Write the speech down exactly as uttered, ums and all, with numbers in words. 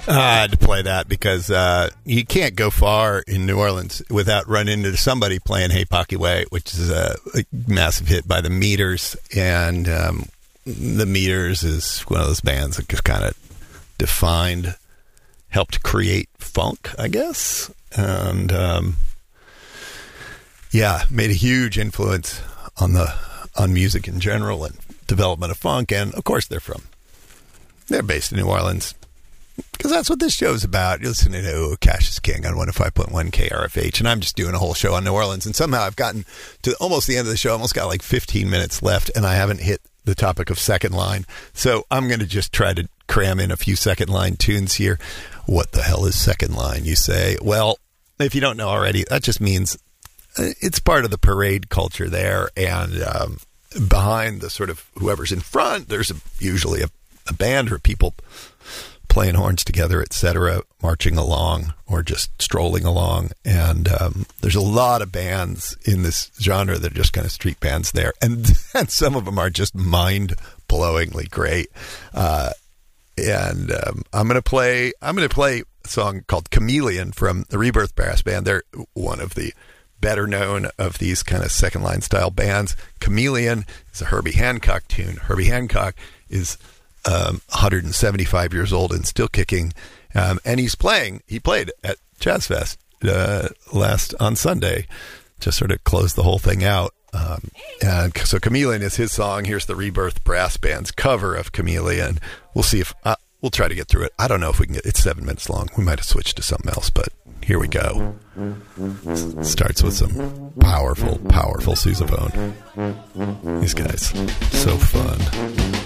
I had to play that because uh, you can't go far in New Orleans without running into somebody playing Hey Pocky Way, which is a, a massive hit by the Meters. And um, the Meters is one of those bands that just kind of defined, helped create funk, I guess. And um, yeah, made a huge influence on the on music in general and development of funk. And of course, they're from they're based in New Orleans. Because that's what this show's about. You're listening to Cash is King on one oh five point one K R F H, and I'm just doing a whole show on New Orleans, and somehow I've gotten to almost the end of the show, almost got like fifteen minutes left, and I haven't hit the topic of Second Line. So I'm going to just try to cram in a few Second Line tunes here. What the hell is Second Line, you say? Well, if you don't know already, that just means it's part of the parade culture there, and um, behind the sort of whoever's in front, there's a, usually a, a band or people playing horns together, et cetera, marching along or just strolling along. And um, there's a lot of bands in this genre that are just kind of street bands there. And, and some of them are just mind-blowingly great. Uh, and um, I'm going to play I'm going to play a song called Chameleon from the Rebirth Brass Band. They're one of the better known of these kind of second line style bands. Chameleon is a Herbie Hancock tune. Herbie Hancock is Um, one hundred seventy-five years old and still kicking, um, and he's playing. He played at Jazz Fest uh, last on Sunday, just sort of closed the whole thing out. Um, and so, Chameleon is his song. Here's the Rebirth Brass Band's cover of Chameleon. We'll see if uh, we'll try to get through it. I don't know if we can get. It's seven minutes long. We might have switched to something else, but here we go. Starts with some powerful, powerful sousaphone. These guys, so fun.